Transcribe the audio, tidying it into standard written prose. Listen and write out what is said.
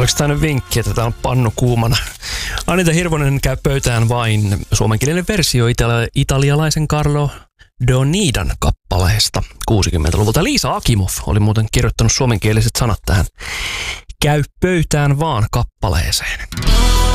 Oliko tämä nyt vinkki, että tämä on pannu kuumana? Anita Hirvonen käy pöytään vain suomenkielinen versio italialaisen Carlo Donidan kappaleesta 60-luvulta. Liisa Akimov oli muuten kirjoittanut suomenkieliset sanat tähän käy pöytään vaan kappaleeseen.